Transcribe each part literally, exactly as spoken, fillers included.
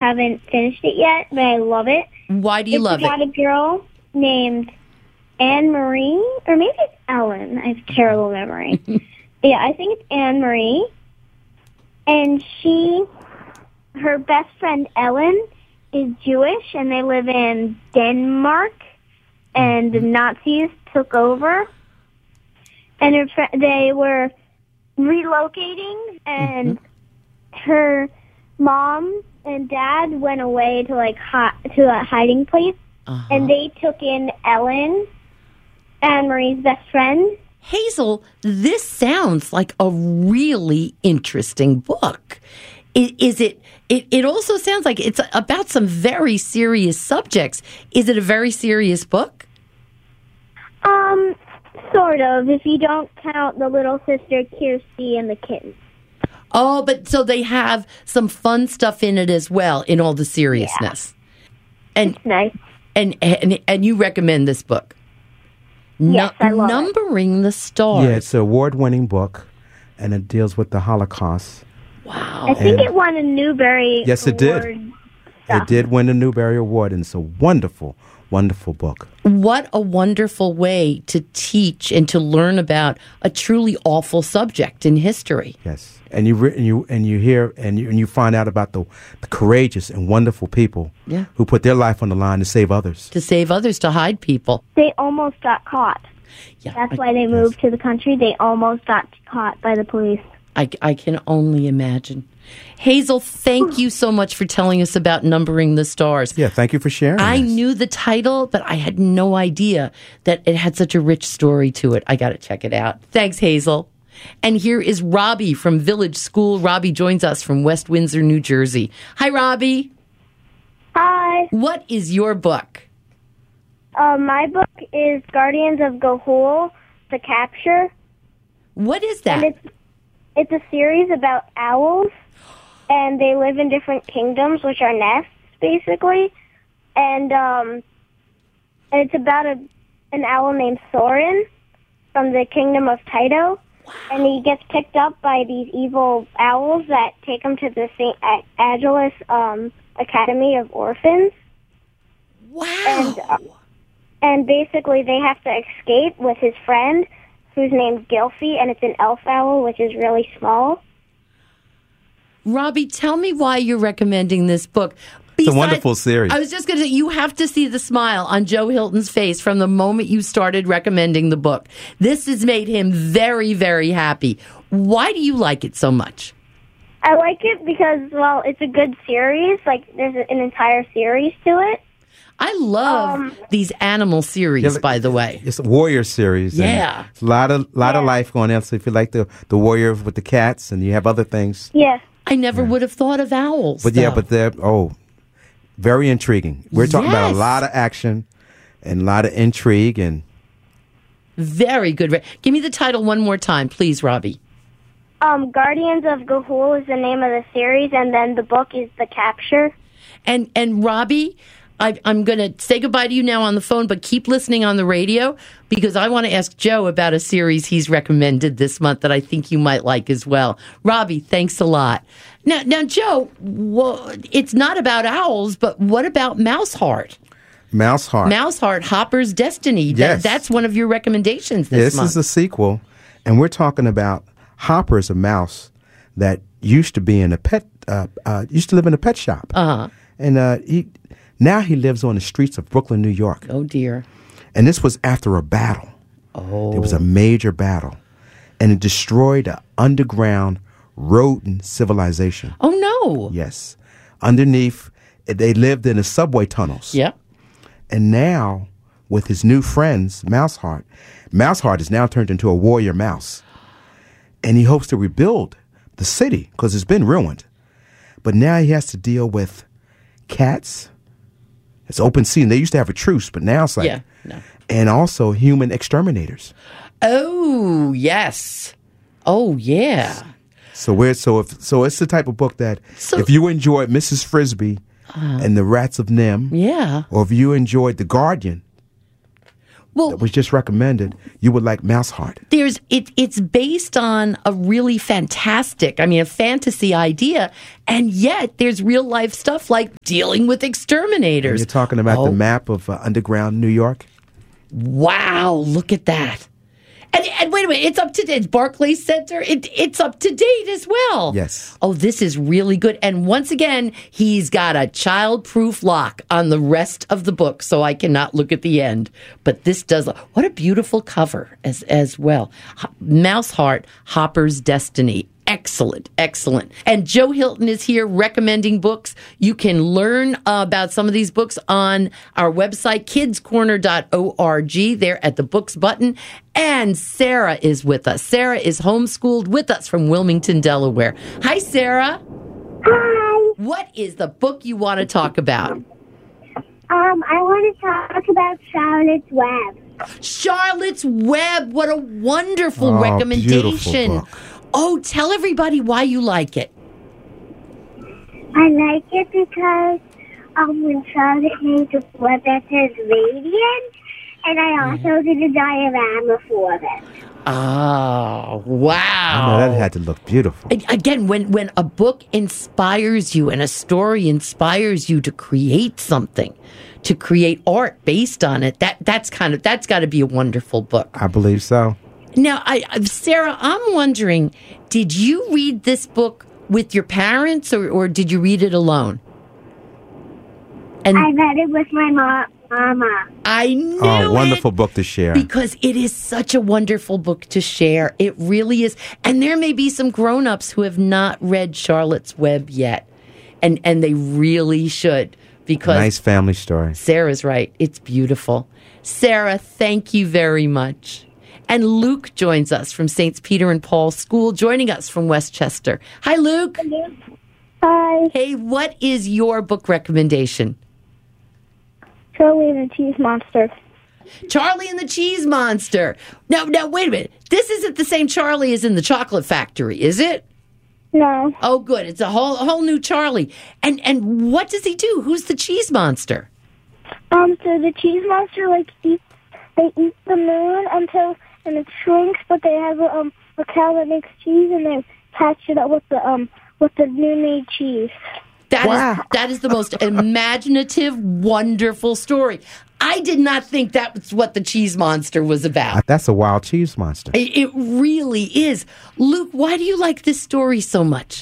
haven't finished it yet, but I love it. Why do you it's love about it? a girl named Anne Marie, or maybe it's Ellen. I have terrible memory. Yeah, I think it's Anne Marie. And she, her best friend Ellen, is Jewish, and they live in Denmark, and the Nazis took over. And her fr- they were relocating, and mm-hmm. her mom and dad went away to like hi- to a hiding place, uh-huh. and they took in Ellen, Anne Marie's best friend. Hazel, this sounds like a really interesting book. Is, is it, it? It also sounds like it's about some very serious subjects. Is it a very serious book? Um, sort of. If you don't count the little sister Kirsty and the kitten. Oh, but so they have some fun stuff in it as well, in all the seriousness. Yeah. And it's nice. And, and and you recommend this book? Yes, no, I love Numbering it. the Stars. Yeah, it's an award-winning book, and it deals with the Holocaust. Wow. I think and it won a Newbery Yes, it Award did. stuff. It did win a Newbery Award, and it's a wonderful, wonderful book. What a wonderful way to teach and to learn about a truly awful subject in history. Yes. And you re- and you and you hear and you and you find out about the, the courageous and wonderful people yeah. who put their life on the line to save others. To save others, to hide people. They almost got caught. Yeah, That's I, why they moved yes. to the country. They almost got caught by the police. I, I can only imagine. Hazel, thank you so much for telling us about Numbering the Stars. Yeah, thank you for sharing. I this. knew the title, but I had no idea that it had such a rich story to it. I got to check it out. Thanks, Hazel. And here is Robbie from Village School. Robbie joins us from West Windsor, New Jersey. Hi, Robbie. Hi. What is your book? Uh, my book is Guardians of Ga'Hoole, The Capture. What is that? And it's, it's a series about owls, and they live in different kingdoms, which are nests, basically. And um, and it's about a an owl named Thorin from the kingdom of Tyto. And he gets picked up by these evil owls that take him to the Saint Agilis um, Academy of Orphans. Wow. And, uh, and basically they have to escape with his friend, who's named Gylfi, and it's an elf owl, which is really small. Robbie, tell me why you're recommending this book. It's Besides, a wonderful series. I was just going to say, you have to see the smile on Joe Hilton's face from the moment you started recommending the book. This has made him very, very happy. Why do you like it so much? I like it because, well, it's a good series. Like, there's an entire series to it. I love um, these animal series, yeah, by the way. It's a warrior series. Yeah. It's a lot of lot yeah. of life going on. So if you like the, the warrior with the cats and you have other things. Yeah. I never yeah. would have thought of owls. But though. yeah, but they're, oh, very intriguing. We're talking yes. about a lot of action and a lot of intrigue. and Very good. Give me the title one more time, please, Robbie. Um, Guardians of Ga'Hoole is the name of the series, and then the book is The Capture. And, and Robbie, I, I'm going to say goodbye to you now on the phone, but keep listening on the radio because I want to ask Joe about a series he's recommended this month that I think you might like as well. Robbie, thanks a lot. Now, now, Joe, well, it's not about owls, but what about Mouseheart? Mouseheart. Mouseheart, Hopper's Destiny. Yes. That, that's one of your recommendations this, this month. This is a sequel, and we're talking about Hopper is a mouse that used to be in a pet, uh, uh, used to live in a pet shop. Uh-huh. And uh, he now he lives on the streets of Brooklyn, New York. Oh, dear. And this was after a battle. Oh. It was a major battle, and it destroyed an underground rodent civilization. Oh, no. Yes. Underneath, they lived in the subway tunnels. Yep. And now, with his new friends, Mouseheart, Mouseheart is now turned into a warrior mouse. And he hopes to rebuild the city because it's been ruined. But now he has to deal with cats. It's open season. They used to have a truce, but now it's like... Yeah, no. And also human exterminators. Oh, yes. Oh, yeah. So we're so if so it's the type of book that So- if you enjoyed Missus Frisbee and the Rats of Nim, Yeah. or if you enjoyed The Guardian, Well- that was just recommended, you would like Mouse Heart. There's it. It's based on a really fantastic, I mean, a fantasy idea, and yet there's real life stuff like dealing with exterminators. You're talking about Oh, the map of uh, underground New York? Wow, look at that. And, and wait a minute, it's up to date. Barclays Center, it, it's up to date as well. Yes. Oh, this is really good. And once again, he's got a child-proof lock on the rest of the book, so I cannot look at the end. But this does, what a beautiful cover as, as well. Ho- Mouse Heart, Hopper's Destiny. Excellent, excellent. And Joe Hilton is here recommending books. You can learn uh, about some of these books on our website, kids corner dot org, there at the books button. And Sarah is with us. Sarah is homeschooled with us from Wilmington, Delaware. Hi, Sarah. Hi. What is the book you want to talk about? Um, I want to talk about Charlotte's Web. Charlotte's Web. What a wonderful Oh, recommendation. beautiful book. Oh, tell everybody why you like it. I like it because um, when Charlotte made the web that says radiant, and I also did a diorama for it. Oh, wow. I know that had to look beautiful. A- Again, when, when a book inspires you and a story inspires you to create something, to create art based on it, that that's kind of that's got to be a wonderful book. I believe so. Now, I, I- Sarah, I'm wondering, did you read this book with your parents, or, or did you read it alone? And I read it with my mo- mama. I knew Oh, it. wonderful book to share. Because it is such a wonderful book to share. It really is. And there may be some grown-ups who have not read Charlotte's Web yet. And and they really should. Because Nice family story. Sarah's right. It's beautiful. Sarah, thank you very much. And Luke joins us from Saints Peter and Paul School, joining us from Westchester. Hi, Luke. Hi. Hey, what is your book recommendation? Charlie and the Cheese Monster. Charlie and the Cheese Monster. Now, now, wait a minute. This isn't the same Charlie as in the Chocolate Factory, is it? No. Oh, good. It's a whole, a whole new Charlie. And and what does he do? Who's the Cheese Monster? Um, so the cheese monster, like, eats, they eat the moon until, and it shrinks, but they have a, um, a cow that makes cheese, and they patch it up with the, um, with the new-made cheese. That is Wow. that is the most imaginative, wonderful story. I did not think that was what the Cheese Monster was about. That's a wild cheese monster. It, it really is. Luke, why do you like this story so much?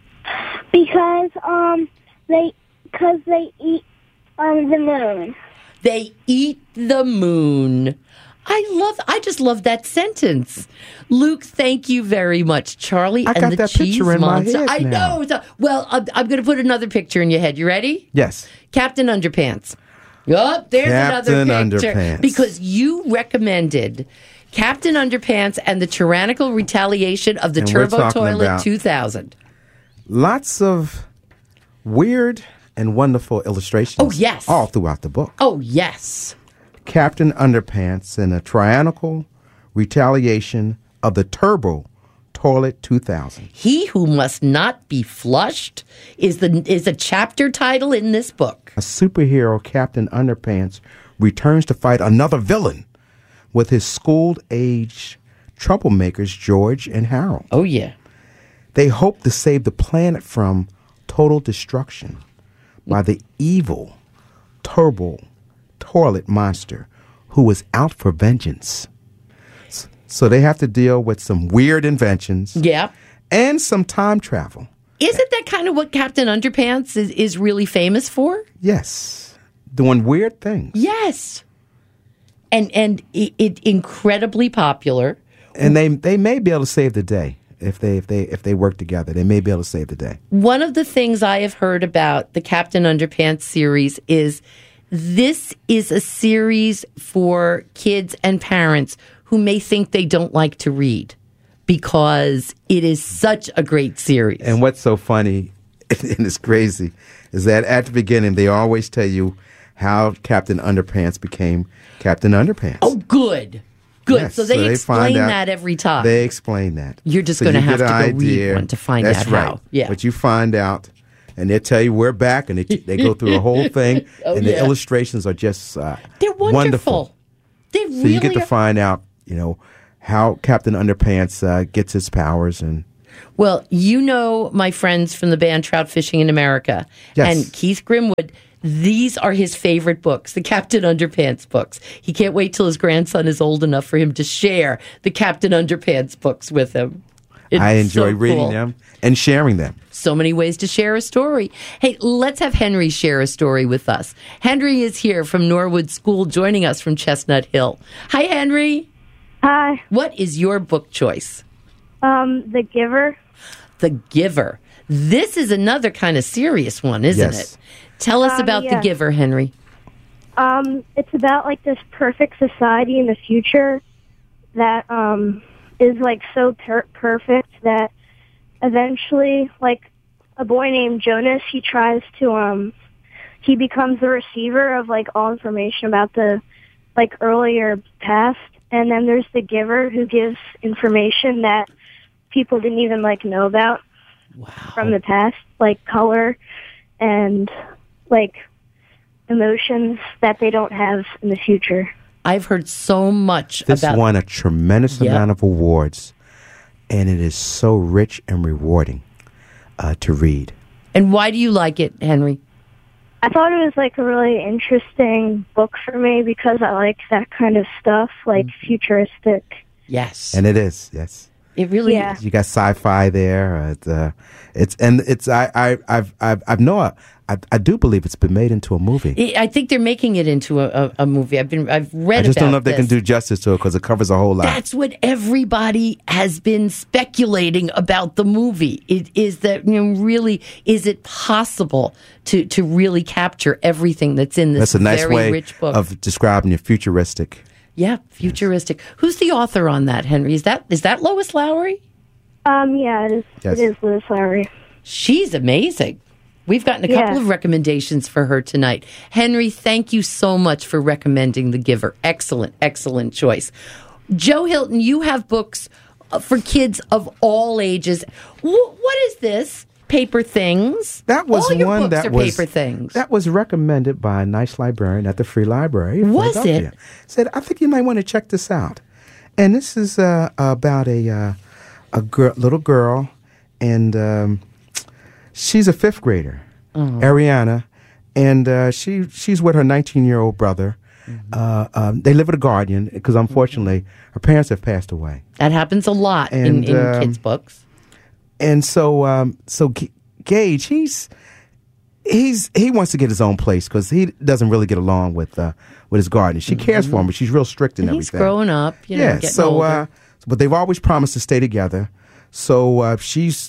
Because, um, they, because they eat, um, the moon. They eat the moon. I love. I just love that sentence. Luke, thank you very much, Charlie I and got the that Cheese picture in my Monster. head I now. know. It's a- well, I'm, I'm going to put another picture in your head. You ready? Yes. Captain Underpants. Yup, there's Captain another picture. Underpants. Because you recommended Captain Underpants and the Tyrannical Retaliation of the And we're Turbo talking Toilet about- two thousand. Lots of weird and wonderful illustrations. Oh, yes. All throughout the book. Oh, yes. Captain Underpants and a tyrannical retaliation of the Turbo Toilet two thousand. He who must not be flushed is the is a chapter title in this book. A superhero, Captain Underpants, returns to fight another villain with his school-age troublemakers, George and Harold. Oh, yeah. They hope to save the planet from total destruction by the evil Turbo Toilet Monster who is out for vengeance. S- So they have to deal with some weird inventions Yeah. and some time travel. Isn't that kind of what Captain Underpants is, is really famous for? Yes, doing weird things. Yes. And and it, it incredibly popular. And they they may be able to save the day if they if they if they work together. They may be able to save the day. One of the things I have heard about the Captain Underpants series is this is a series for kids and parents who may think they don't like to read because it is such a great series. And what's so funny and it's crazy is that at the beginning they always tell you how Captain Underpants became Captain Underpants. Oh, good. Good. Yes, so they find explain out- that every time. They explain that. You're just So gonna you have get to an go read idea. one to find That's out right. how. Yeah. But you find out, and they'll tell you we're back, and they, they go through the whole thing, Oh, and the yeah. illustrations are just uh, They're wonderful. wonderful. They So really you get to are. find out, you know, how Captain Underpants uh, gets his powers. And Well, you know my friends from the band Trout Fishing in America. Yes. And Keith Grimwood, these are his favorite books, the Captain Underpants books. He can't wait till his grandson is old enough for him to share the Captain Underpants books with him. It's I enjoy so reading cool. them and sharing them. So many ways to share a story. Hey, let's have Henry share a story with us. Henry is here from Norwood School, joining us from Chestnut Hill. Hi, Henry. Hi. What is your book choice? Um, The Giver. The Giver. This is another kind of serious one, isn't Yes. it? Tell us Um, about yeah. The Giver, Henry. Um, it's about like this perfect society in the future that um is like so per- perfect that eventually, like a boy named Jonas, he tries to um he becomes the receiver of like all information about the like earlier past, and then there's the Giver who gives information that people didn't even like know about Wow. from the past, like color and like emotions that they don't have in the future. I've heard so much This about won a tremendous Yep. amount of awards, and it is so rich and rewarding uh, to read. And why do you like it, Henry? I thought it was like a really interesting book for me because I like that kind of stuff, like futuristic. Yes. And it is, yes. it really Yeah. is. You got sci-fi there. Uh, it's, uh, it's and it's I I I've I've I've know I, I I do believe it's been made into a movie. I think they're making it into a, a, a movie. I've been I've read I just about don't know if they can this. do justice to it because it covers a whole lot. That's what everybody has been speculating about the movie. It is that, you know, really, is it possible to, to really capture everything that's in this That's a nice very way rich book? of describing your futuristic. Yeah, futuristic. Who's the author on that, Henry? Is that is that Lois Lowry? Um, yeah, it is. Yes. It is Liz Lowry. She's amazing. We've gotten a couple Yeah. of recommendations for her tonight. Henry, thank you so much for recommending The Giver. Excellent, excellent choice. Joe Hilton, you have books uh, for kids of all ages. Wh- what is this? Paper Things? That was all your one books that are was Paper Things. that was recommended by a nice librarian at the Free Library. in Was Philadelphia. it? Said, I think you might want to check this out. And this is uh, about a uh, a girl, little girl, and um, she's a fifth grader, Ariana, and uh, she she's with her nineteen year old brother. Uh, um, they live with a guardian because unfortunately her parents have passed away. that happens a lot in, And, in um, kids' books. And so, um, so G- Gage, he's he's he wants to get his own place because he doesn't really get along with uh, with his guardian. She cares for him, but she's real strict and And he's everything. growing up, you know, yeah. getting So, older. uh, but they've always promised to stay together. So uh, she's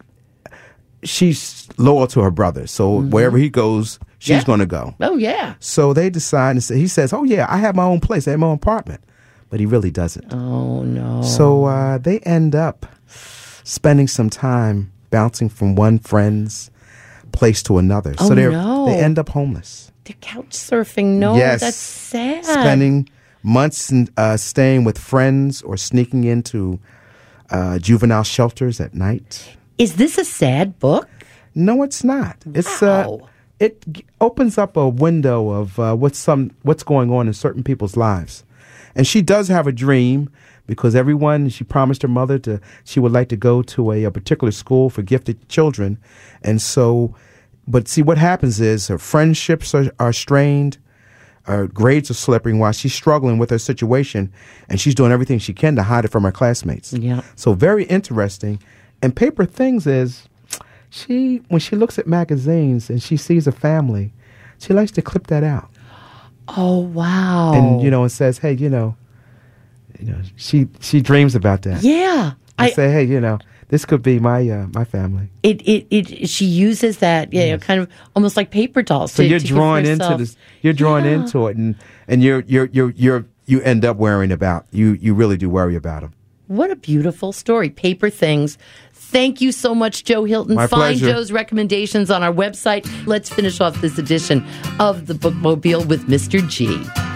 she's loyal to her brother. So wherever he goes, she's Yeah. going to go. oh, yeah. So they decide, and say, he says, "Oh yeah, I have my own place. I have my own apartment," but he really doesn't. Oh, no. So uh, they end up spending some time bouncing from one friend's place to another. Oh, so they no. they end up homeless. They're couch surfing. No, Yes. that's sad. Spending months in, uh, staying with friends or sneaking into uh, juvenile shelters at night. Is this a sad book? No, it's not. It's uh, Wow. it g- opens up a window of uh, what's some what's going on in certain people's lives, and she does have a dream because everyone she promised her mother to she would like to go to a, a particular school for gifted children, and so, but see what happens is her friendships are, are strained, her grades are slipping while she's struggling with her situation, and she's doing everything she can to hide it from her classmates. Yeah. So very interesting. And Paper Things is she when she looks at magazines and she sees a family, she likes to clip that out. Oh, wow. And you know, and says, hey, you know, you know, she she dreams about that. Yeah. I I, say, hey, you know, this could be my uh, my family. it, it, it, she uses that, yeah, kind of almost like paper dolls. So to, you're to give drawn herself- into this. You're drawn Yeah. into it, and and you're you're you're you're you end up worrying about you. You really do worry about them. What a beautiful story. Paper Things. Thank you so much, Joe Hilton. My Find pleasure. Joe's recommendations on our website. Let's finish off this edition of the Bookmobile with Mister G.